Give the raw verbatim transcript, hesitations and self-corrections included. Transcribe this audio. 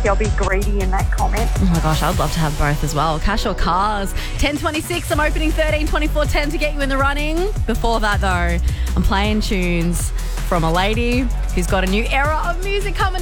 I'll be greedy in that comment. Oh my gosh, I'd love to have both as well. Cash or cars. ten twenty-six, I'm opening thirteen twenty-four ten to get you in the running. Before that though, I'm playing tunes from a lady who's got a new era of music coming